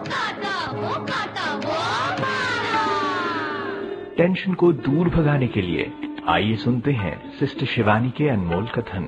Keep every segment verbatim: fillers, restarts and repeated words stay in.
काटा वो काटा वो मारा। टेंशन को दूर भगाने के लिए आइए सुनते हैं सिस्टर शिवानी के अनमोल कथन।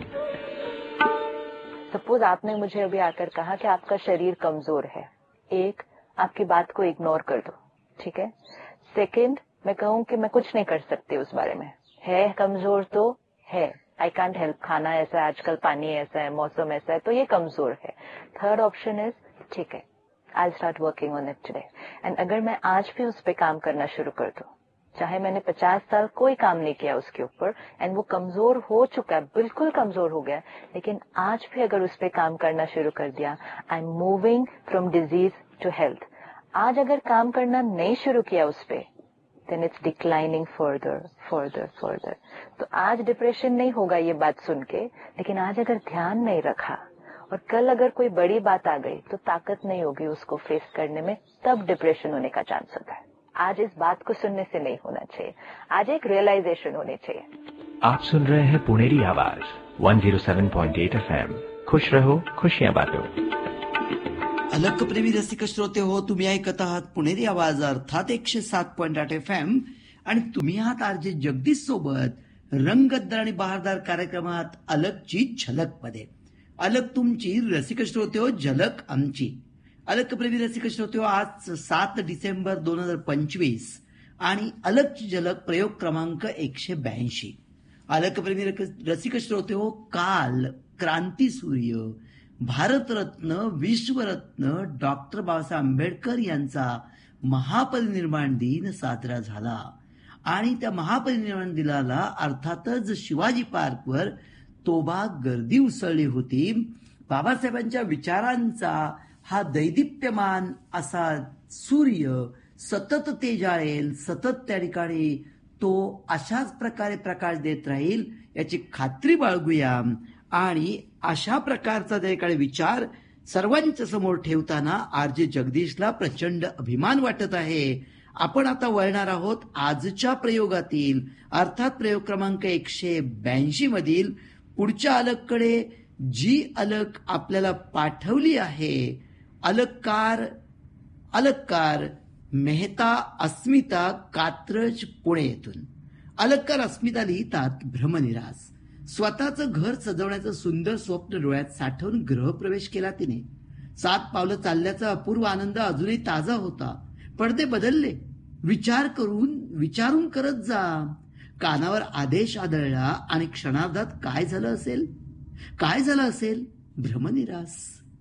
सपोज आपने मुझे अभी आकर कहा कि आपका शरीर कमजोर है, एक, आपकी बात को इग्नोर कर दो, ठीक है। सेकंड, मैं कहूं कि मैं कुछ नहीं कर सकती उस बारे में, है कमजोर तो है, आई कांट हेल्प, खाना ऐसा है आजकल, पानी ऐसा है, मौसम ऐसा है, तो ये कमजोर है। थर्ड ऑप्शन इज ठीक है, I start working on it today. End अगर मैं आज भी उस पर काम करना शुरू कर दूं, चाहे मैंने पचास साल कोई काम नहीं किया उसके ऊपर, एंड वो कमजोर हो चुका है, बिल्कुल कमजोर हो गया, लेकिन आज भी अगर उस पर काम करना शुरू कर दिया, I am moving from disease to health. आज अगर काम करना नहीं शुरू KIA use per, then it's declining further further further. तो आज डिप्रेशन नहीं होगा ये बात सुन के, लेकिन आज अगर ध्यान नहीं रखा और कल अगर कोई बड़ी बात आ गई तो ताकत नहीं होगी उसको फेस करने में, तब डिप्रेशन होने का चांस होता है। आज इस बात को सुनने से नहीं होना चाहिए, आज एक रियलाइजेशन होनी चाहिए। आप सुन रहे हैं पुणेरी आवाज एक सौ सात पॉइंट आठ एफएम। खुश रहो, खुशियां बांटो। अलकप्रेमी रसिक श्रोते हो, तुम्ही ऐकत आहात पुणेरी आवाज अर्थात एकशे सात पॉईंट आठ एफ एम आणि तुम्ही आहात आरजे जगदीश सोबत रंगतदार आणि बहारदार कार्यक्रमात अलकची झलक मध्ये। अलक तुमची, रसिक श्रोते हो झलक आमची। अलकप्रेमी रसिक श्रोते हो, आज सात डिसेंबर दोन हजार पंचवीस आणि अलकची झलक प्रयोग क्रमांक एकशे ब्याऐंशी। अलकप्रेमी रसिक श्रोते हो, काल क्रांतीसूर्य, भारतरत्न, विश्वरत्न डॉक्टर बाबासाहेब आंबेडकर यांचा महापरिनिर्वाण दिन साजरा झाला आणि त्या महापरिनिर्वाण दिनाला अर्थातच शिवाजी पार्कवर तोबा गर्दी उसळली होती। बाबासाहेबांच्या विचारांचा हा दैदिप्यमान असा सूर्य सतत तेजाळेल, सतत त्या ठिकाणी तो अशाच प्रकारे प्रकाश देत राहील याची खात्री बाळगूया आणि अशा प्रकारचा त्या ठिकाणी विचार सर्वांच्या समोर ठेवताना आरजे जगदीशला प्रचंड अभिमान वाटत आहे। आपण आता वळणार आहोत आजच्या प्रयोगातील अर्थात प्रयोग क्रमांक एकशे ब्याऐंशी मधील पुढच्या अलककडे, जी अलक आपल्याला पाठवली आहे अलककार अलककार मेहता अस्मिता कात्रज पुणे येथून। अलककार अस्मिता लिहितात, भ्रमनिरास, स्वतःचं घर सजवण्याचं सुंदर स्वप्न डोळ्यात साठवून गृहप्रवेश केला तिने। सात पावलं चालल्याचा अपूर्व आनंद अजूनही ताजा होता। पडदे बदलले, विचार करून विचारून करत जा। कानावर आदेश आदळला आणि क्षणार्धात काय झालं असेल, काय झालं असेल, भ्रमनिरास।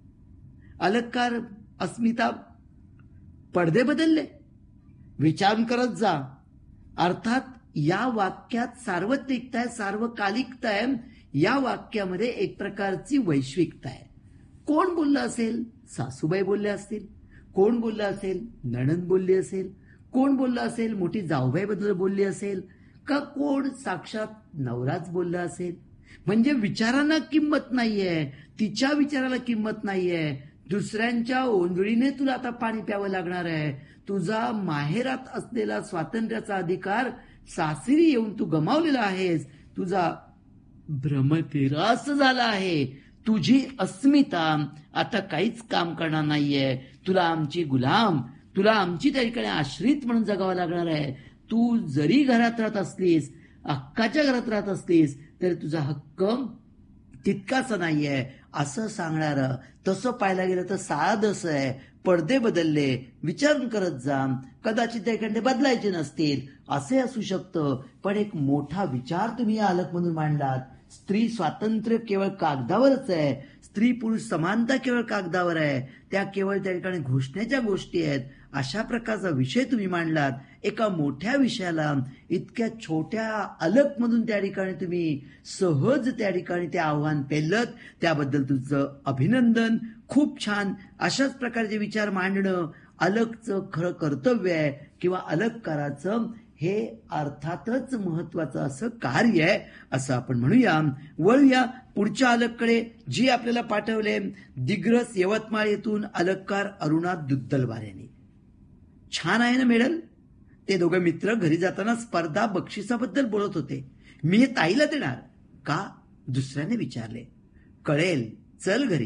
अलककार अस्मिता, पडदे बदलले, विचारून करत जा, अर्थात या वाक्यात सार्वत्रिकता आहे, सार्वकालिकता आहे। या वाक्यामध्ये एक प्रकारची वैश्विकता आहे। कोण बोललं असेल? सासूबाई बोलल्या असतील, कोण बोललं असेल? नणंद बोलली असेल, कोण बोललं असेल? मोठी जाऊबाईबद्दल बोलली असेल, का कोण साक्षात नवराच बोलला असेल? म्हणजे विचारांना किंमत नाहीये, तिच्या विचाराला किंमत नाहीये। दुसऱ्यांच्या ओंजळीने तुला आता पाणी प्यावं लागणार आहे। तुझा माहेरात असलेला स्वातंत्र्याचा अधिकार सासरी येऊन तू गमावलेला आहेस। तुझा भ्रमनिरास झाला आहे। तुझी अस्मिता आता काहीच काम करणार नाहीये। तुला आमची गुलाम, तुला आमची त्या ठिकाणी आश्रित म्हणून जगावं लागणार आहे। तू जरी घरात राहत असलीस, हक्काच्या घरात राहत असलीस, तरी तुझा हक्क तितकाच नाहीये असं सांगणारं। तसं पाहायला गेलं तर साधं आहे, पडदे बदलले, विचार करत जा, कदाचित त्या ठिकाणी बदलायचे नसतील असे असू शकतं, पण एक मोठा विचार तुम्ही या अलक म्हणून मांडलात। स्त्री स्वातंत्र्य केवळ कागदावरच आहे, स्त्री पुरुष समानता केवळ कागदावर आहे, त्या केवळ त्या ठिकाणी घोषणेच्या गोष्टी आहेत। अशा प्रकारचा विषय तुम्ही मांडलात। एका मोठ्या विषयाला इतक्या छोट्या अलक मधून त्या ठिकाणी तुम्ही सहज त्या ठिकाणी ते आव्हान पेलत, त्याबद्दल तुझं अभिनंदन, खूप छान। अशाच प्रकारचे विचार मांडणं अलकचं खरं कर्तव्य आहे किंवा अलककाराचं हे अर्थातच महत्वाचं असं कार्य आहे असं आपण म्हणूया। वळूया पुढच्या अलककडे, जी आपल्याला पाठवले दिग्रस यवतमाळ येथून अलककार अरुणा दुद्दलवार यांनी। छान आहे ना मेडल? ते दोघे मित्र घरी जाताना स्पर्धा बक्षिसाबद्दल बोलत होते। मी हे ताईला देणार का? दुसऱ्याने विचारले। कळेल, चल घरी,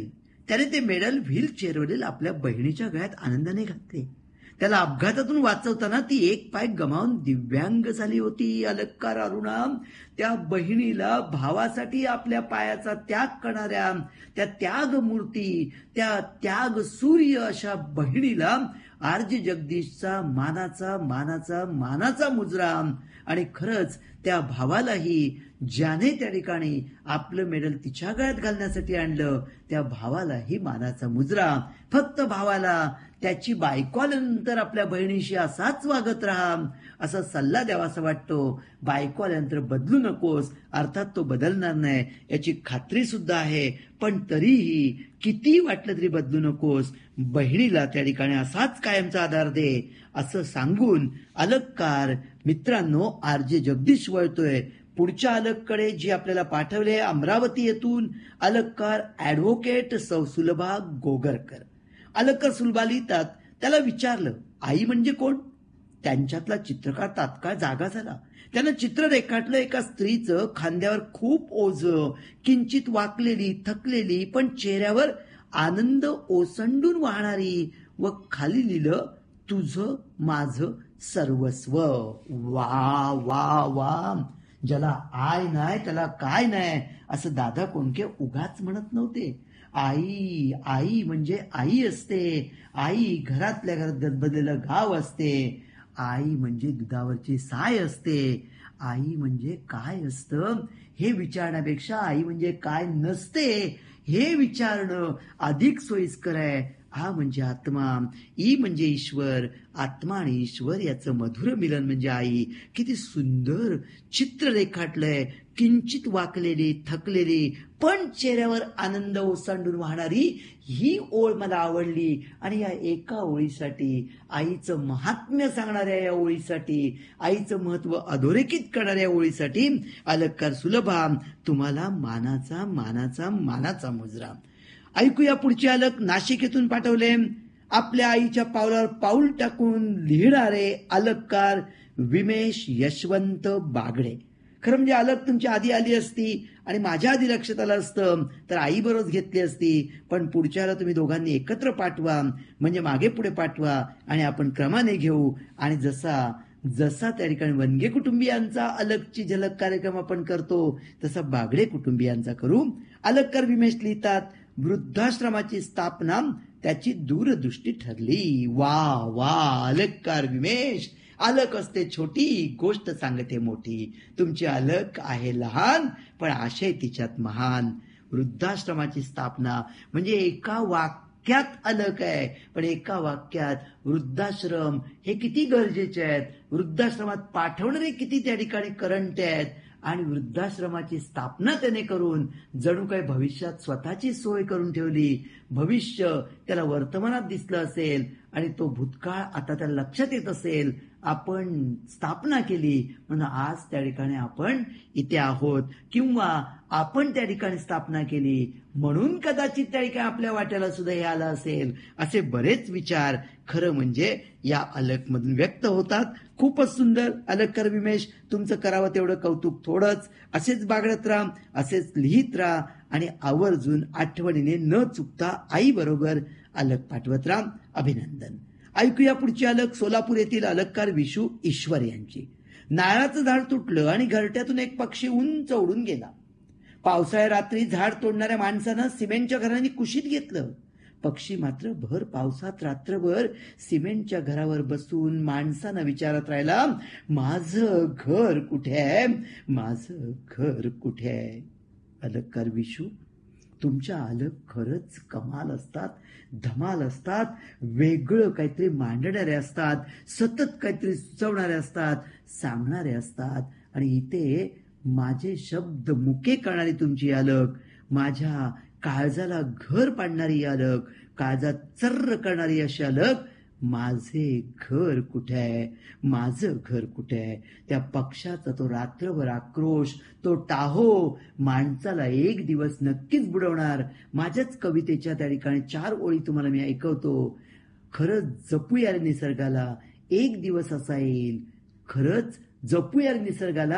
त्याने ते मेडल व्हील चेअरवरील आपल्या बहिणीच्या गळ्यात आनंदाने घातले. त्याला अपघातातून वाचवताना ती एक पाय गमावून दिव्यांग झाली होती. अलंकार अरुणा, त्या बहिणीला भावासाठी आपल्या पायाचा त्याग करणाऱ्या, त्या त्यागमूर्ती, त्या त्याग सूर्य अशा बहिणीला आरजे जगदीशचा मानाचा मानाचा मानाचा मुजरा. आणि खरंच त्या भावालाही ज्याने त्या ठिकाणी आपलं मेडल तिच्या गळ्यात घालण्यासाठी आणलं, त्या भावालाही मानाचा मुजरा. फक्त भावाला त्याची बायको आल्यानंतर आपल्या बहिणीशी असाच वागत राहा असा सल्ला द्यावासा वाटतो. बायको आल्यानंतर बदलू नकोस, अर्थात तो बदलणार नाही याची खात्री सुद्धा आहे, पण तरीही किती वाटलं तरी बदलू नकोस, बहिणीला त्या ठिकाणी असाच कायमचा आधार दे असं सांगून अलगकार मित्रांनो आरजे जगदीश वळतोय पुढच्या अलगकडे, जी आपल्याला पाठवले अमरावती येथून अलगकार ऍडव्होकेट सौ सुलभा गोगरकर. अलगकर सुलभा लिहितात, त्याला विचारलं आई म्हणजे कोण. त्यांच्यातला चित्रकार तात्काळ जागा झाला. त्यानं चित्र रेखाटलं एका स्त्रीचं, खांद्यावर खूप ओझं, किंचित वाकलेली थकलेली पण चेहऱ्यावर आनंद ओसंडून वाहणारी, व खाली लिहिलं तुझं माझं सर्वस्व. वा वा वा. ज्याला आय नाही त्याला काय नाही असं दादा कोंडके उगाच म्हणत नव्हते. आई आई म्हणजे आई असते. आई घरातल्या घरात गजबजलेलं गाव असते. आई म्हणजे दुधावरची साय असते. आई म्हणजे काय असतं हे विचारण्यापेक्षा आई म्हणजे काय नसते हे विचारणं अधिक सोयीस्कर आहे. आ म्हणजे आत्मा, ई म्हणजे ईश्वर, आत्मा आणि ईश्वर याचं मधुर मिलन म्हणजे आई. किती सुंदर चित्र रेखाटलंय. किंचित वाकलेली थकलेली पण चेहऱ्यावर आनंद ओसांडून वाहणारी ही ओळ मला आवडली. आणि या एका ओळीसाठी, आईचं महात्म्य सांगणाऱ्या या ओळीसाठी, आईचं महत्व अधोरेखित करणाऱ्या या ओळीसाठी अलगकार सुलभा तुम्हाला मानाचा मानाचा मानाचा मुजरा. ऐकूया पुढचे अलग नाशिक येथून पाठवले. आपल्या आईच्या पावलावर पाऊल टाकून लिहिणारे अलगकार विमेश यशवंत बागडे. खरं म्हणजे अलग तुमच्या आधी आली असती आणि माझ्या आधी लक्षात आलं असतं तर आई बरोबर घेतली असती, पण पुढच्याला तुम्ही दोघांनी एकत्र पाठवा, म्हणजे मागे पुढे पाठवा आणि आपण क्रमाने घेऊ. आणि जसा जसा त्या ठिकाणी वनगे कुटुंबियांचा अलगची झलक कार्यक्रम आपण करतो तसा बागडे कुटुंबियांचा करू. अलगकर विमेश लिहितात, वृद्धाश्रमाची स्थापना त्याची दूरदृष्टी ठरली. वा वा. अलगकार विमेश, अलक असते छोटी, गोष्ट सांगते मोठी. तुमची अलक आहे लहान पण आशय तिच्यात महान. वृद्धाश्रमाची स्थापना म्हणजे एका वाक्यात अलक आहे, पण एका वाक्यात वृद्धाश्रम हे किती गरजेचे आहेत, वृद्धाश्रमात पाठवणारे किती त्या ठिकाणी करंट आहेत, आणि वृद्धाश्रमाची स्थापना त्याने करून जणू काही भविष्यात स्वतःची सोय करून ठेवली. भविष्य त्याला वर्तमानात दिसलं असेल आणि तो भूतकाळ आता त्याला लक्षात येत असेल. आपण स्थापना केली म्हणून आज त्या ठिकाणी आपण इथे आहोत, किंवा आपण त्या ठिकाणी स्थापना केली म्हणून कदाचित त्या ठिकाणी आपल्या वाट्याला सुद्धा हे आलं असेल. असे बरेच विचार खरं म्हणजे या अलक मधून व्यक्त होतात. खूपच सुंदर अलगकर विमेश, तुमचं करावं तेवढं कौतुक थोडंच. असेच बागडत राहा, असेच लिहित राहा आणि आवर्जून आठवणीने न चुकता आई बरोबर अलग पाठवत राहा. अभिनंदन. ऐकूया पुढची अलग सोलापूर येथील अलगकार विशू ईश्वर यांची. नारळाचं झाड तुटलं आणि घरट्यातून एक पक्षी उंच उडून गेला. पावसाळ्या रात्री झाड तोडणाऱ्या माणसानं सिमेंटच्या घरांनी कुशीत घेतलं. पक्षी मात्र भर पावसात रात्रभर सिमेंटच्या घरावर बसून माणसानं विचारत राहिला, माझं घर कुठे आहे, माझं घर कुठे आहे. अलगकार विशू, तुमच्या अलग खरंच कमाल असतात, धमाल असतात, वेगळं काहीतरी मांडणारे असतात, सतत काहीतरी सुचवणारे असतात, सांगणारे असतात. आणि इथे माझे शब्द मुके करणारी तुमची अलग, माझ्या काळजाला घर पाडणारी अलग, काळजात चर्र करणारी अशी अलग, माझे घर कुठे आहे, माझं घर कुठे आहे. त्या पक्षाचा तो रात्रभर आक्रोश, तो टाहो माणसाला एक दिवस नक्कीच बुडवणार. माझ्याच कवितेच्या त्या ठिकाणी चार ओळी तुम्हाला मी ऐकवतो. खरंच जपूया निसर्गाला, एक दिवस असा येईल. खरंच जपूया निसर्गाला,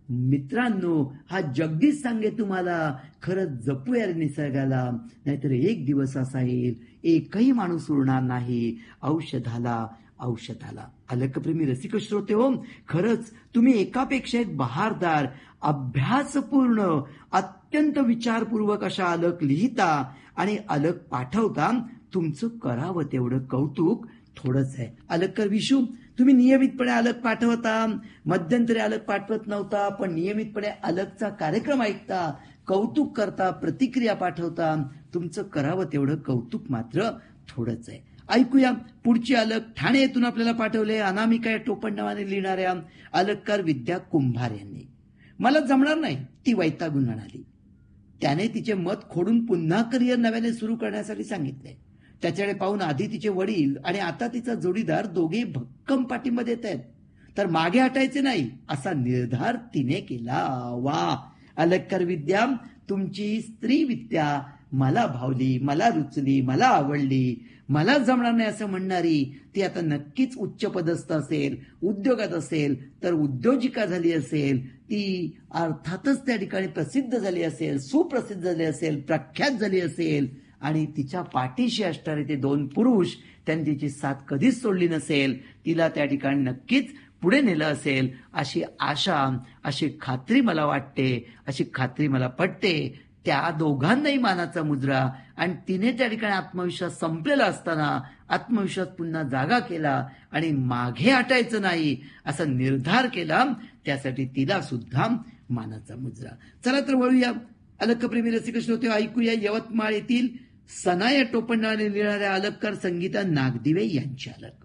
मित्रांनो, हा जगदीश सांगे तुम्हाला, खरंच जपूया रे निसर्गाला, नाहीतर एक दिवस असा येईल एकही माणूस उरणार नाही औषधाला औषधाला. अलकप्रेमी रसिक श्रोते हो, खरंच तुम्ही एकापेक्षा एक बहारदार, अभ्यासपूर्ण, अत्यंत विचारपूर्वक अशा अलक लिहिता आणि अलक पाठवता. तुमचं करावं तेवढं कौतुक थोडंच आहे. अलककर विशू, तुम्ही नियमितपणे अलक पाठवता, मध्यंतरी अलक पाठवत नव्हता, पण नियमितपणे अलकचा कार्यक्रम ऐकता, कौतुक करता, प्रतिक्रिया पाठवता. तुमचं करावं तेवढं कौतुक मात्र थोडंच आहे. ऐकूया पुढची अलक. ठाणे येथून आपल्याला पाठवले अनामिका या टोपण नावाने लिहिणाऱ्या अलककार विद्या कुंभार यांनी. मला जमणार नाही, ती वैतागून म्हणाली. त्याने तिचे मत खोडून पुन्हा करिअर नव्याने सुरू करण्यासाठी सांगितले. त्याच्याकडे पाहून आधी तिचे वडील आणि आता तिचा जोडीदार दोघे भक्कम पाठिंबा देत आहेत, तर मागे हटायचे नाही असा निर्धार तिने केला. वा अलककार विद्या, तुमची स्त्री विद्या मला भावली, मला रुचली, मला आवडली. मला जमणार नाही असं म्हणणारी ती आता नक्कीच उच्च पदस्थ असेल, उद्योगात असेल, तर उद्योजिका झाली असेल. ती अर्थातच त्या ठिकाणी प्रसिद्ध झाली असेल, सुप्रसिद्ध झाली असेल, प्रख्यात झाली असेल. आणि तिच्या पाठीशी असणारे ते दोन पुरुष, त्यांनी तिची साथ कधीच सोडली नसेल, तिला त्या ठिकाणी नक्कीच पुढे नेलं असेल अशी आशा, अशी खात्री मला वाटते, अशी खात्री मला पटते. त्या दोघांनाही मानाचा मुजरा. आणि तिने त्या ठिकाणी आत्मविश्वास संपलेला असताना आत्मविश्वास पुन्हा जागा केला आणि मागे हटायचं नाही असा निर्धार केला. त्यासाठी तिला सुद्धा मानाचा मुजरा. चला तर वळूया. अलकप्रेमी रसिक श्रोते, ऐकूया यवतमाळ येथील सना या टोपण नावाने लिहिणाऱ्या अलककार संगीता नागदिवे यांची अलक.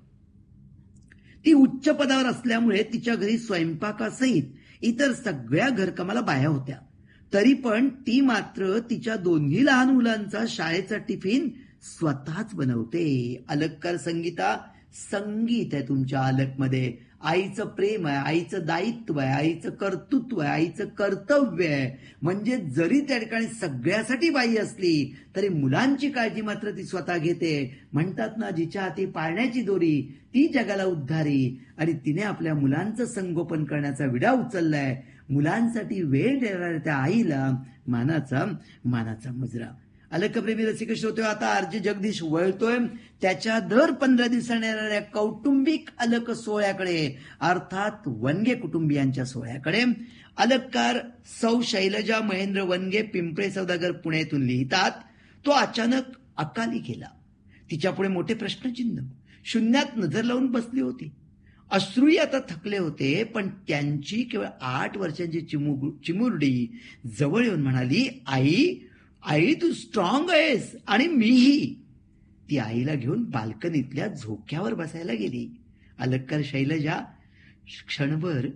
ती उच्च पदावर असल्यामुळे तिच्या घरी स्वयंपाकासहित इतर सगळ्या घरकामाला बाया होत्या. तरी पण ती मात्र तिच्या दोन्ही लहान मुलांचा शाळेचा टिफिन स्वतःच बनवते. अलककार संगीता, संगीत आहे तुमच्या अलकमध्ये. आईचं प्रेम आहे, आईचं दायित्व आहे, आईचं कर्तृत्व आहे, आईचं कर्तव्य आहे. म्हणजे जरी त्या ठिकाणी सगळ्यासाठी बाई असली तरी मुलांची काळजी मात्र ती स्वतः घेते. म्हणतात ना, जिच्या हाती पाळण्याची दोरी ती जगाला उद्धारी. आणि तिने आपल्या मुलांचं संगोपन करण्याचा विडा उचललाय. मुलांसाठी वेळ देणाऱ्या त्या आईला मानाचा मानाचा मुजरा. अलकप्रेमी रसिक श्रोते, आता आरजे जगदीश वळतोय त्याच्या दर पंधरा दिवसांनी येणाऱ्या कौटुंबिक अलक सोहळ्याकडे, अर्थात वनगे कुटुंबियांच्या सोहळ्याकडे. अलककार सौ शैलजा महेंद्र वनगे पिंपळे सौदागर पुण्यातून लिहितात. तो अचानक अकाली गेला. तिच्यापुढे मोठे प्रश्नचिन्ह, शून्यात नजर लावून बसली होती. अश्रूही आता थकले होते, पण त्यांची केवळ आठ वर्षांची चिमु चिमुरडी जवळ येऊन म्हणाली, आई आई तू स्ट्रॉंग आहेस आणि मीही. ती आईला घेऊन बाल्कनीतल्या झोक्यावर बसायला गेली. अलककार शैलजा, क्षणभर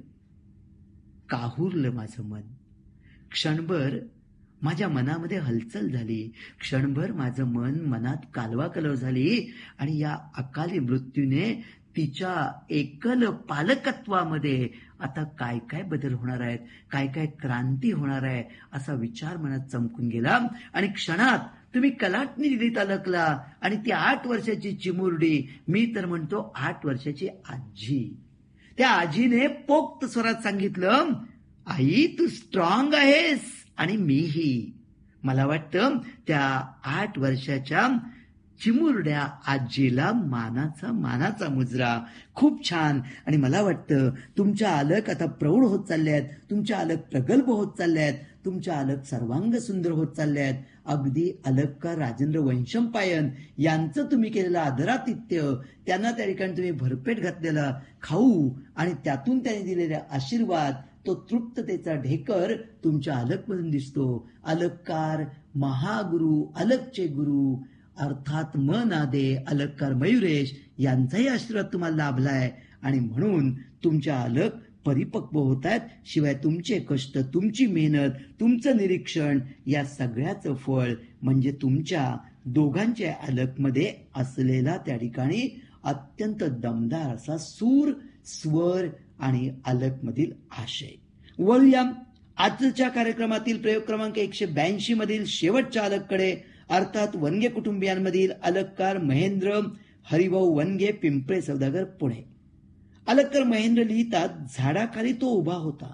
काहुरलं माझं मन, क्षणभर माझ्या मनामध्ये हलचल झाली, क्षणभर माझं मन मनात कालवा कलव झाली. आणि या अकाली मृत्यूने तिच्या एकल पालकत्वामध्ये आता काय काय बदल होणार आहेत, काय काय क्रांती होणार आहे असा विचार मनात चमकून गेला. आणि क्षणात तुम्ही कलाटणी दिलीत अलकला. आणि ती आठ वर्षाची चिमुरडी, मी तर म्हणतो आठ वर्षाची आजी, त्या आजीने पोक्त स्वरात सांगितलं, आई तू स्ट्रॉंग आहेस आणि मीही. मला वाटतं त्या आठ वर्षाच्या चिमुरड्या आजीला मानाचा मानाचा मुजरा. खूप छान. आणि मला वाटतं तुमच्या अलक आता प्रौढ होत चालल्या आहेत, तुमच्या अलक प्रगल्भ होत चालल्या आहेत, तुमच्या अलक सर्वांग सुंदर होत चालल्या आहेत. अगदी अलककार राजेंद्र वंशमपायन यांचं तुम्ही केलेलं आदरातिथ्य, त्यांना त्या ठिकाणी तुम्ही भरपेट घातलेला खाऊ आणि त्यातून त्यांनी दिलेले आशीर्वाद, तो तृप्ततेचा ढेकर तुमच्या अलकमधून दिसतो. अलककार महागुरु, अलकचे गुरु अर्थात म नादे अलककार मयुरेश यांचाही आशीर्वाद तुम्हाला लाभलाय. आणि म्हणून तुमच्या अलक परिपक्व होत आहेत. शिवाय तुमचे कष्ट, तुमची मेहनत, तुमचं निरीक्षण या सगळ्याचं फळ म्हणजे तुमच्या दोघांच्या अलकमध्ये असलेला त्या ठिकाणी अत्यंत दमदार असा सूर, स्वर आणि अलकमधील आशय. वळूया आजच्या कार्यक्रमातील प्रयोग क्रमांक एकशे ब्याऐंशी मधील शेवटच्या अलककडे, अर्थात वनगे कुटुंबियांमधील अलककार महेंद्र हरिभाऊ वनगे पिंपळे सौदागर पुणे. अलककार महेंद्र लिहितात, झाडाखाली तो उभा होता.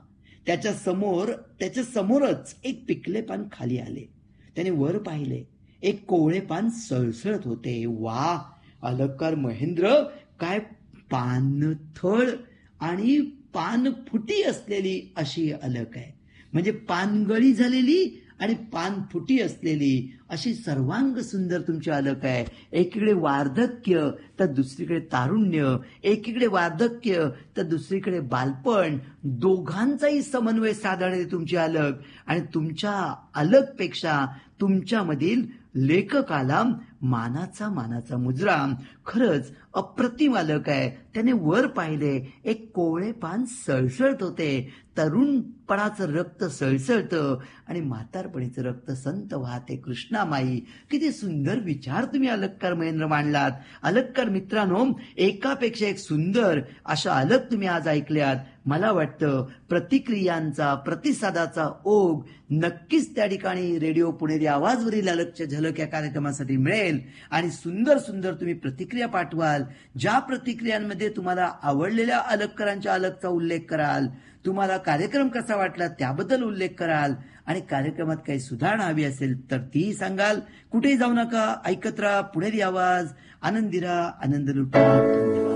त्याच्या समोर त्याच्या समोरच एक पिकले पान खाली आले. त्याने वर पाहिले, एक कोवळे पान सळसळत होते. वा, अलंकार महेंद्र, काय पानथळ आणि पानफुटी असलेली अशी अलक आहे. म्हणजे पानगळी झालेली आणि पानफुटी असलेली अशी सर्वांग सुंदर तुमची अलक आहे. एकीकडे वार्धक्य तर दुसरीकडे तारुण्य, एकीकडे वार्धक्य तर दुसरीकडे बालपण, दोघांचाही समन्वय साधणारी तुमची अलक. आणि तुमच्या अलकपेक्षा तुमच्यामधील लेखकाला मानाचा मानाचा मुजरा. खरंच अप्रतिम अलक आहे. त्याने वर पाहिले, एक कोवळे पान सळसळत होते. तरुणपणाचं रक्त सळसळतं आणि म्हातारपणीचं रक्त संत वाहते कृष्णामाई. किती सुंदर विचार तुम्ही अलंकार महेंद्र मांडलात. अलंकार मित्रांनो, एकापेक्षा एक सुंदर अशा अलक तुम्ही आज ऐकल्यात. मला वाटतं प्रतिक्रियांचा, प्रतिसादाचा ओघ नक्कीच त्या ठिकाणी रेडिओ पुणेरी आवाजवरील अलकच्या झलक या कार्यक्रमासाठी मिळेल. आणि सुंदर सुंदर तुम्ही प्रतिक्रिया पाठवाल. ज्या प्रतिक्रियांमध्ये तुम्हाला आवडलेल्या अलककारांच्या अलकचा उल्लेख कराल, तुम्हाला कार्यक्रम कसा वाटला त्याबद्दल उल्लेख कराल, आणि कार्यक्रमात काही सुधारणा हवी असेल तर तीही सांगाल. कुठेही जाऊ नका, ऐकत राहा पुणेरी आवाज. आनंदी राहा, आनंद लुटा. धन्यवाद.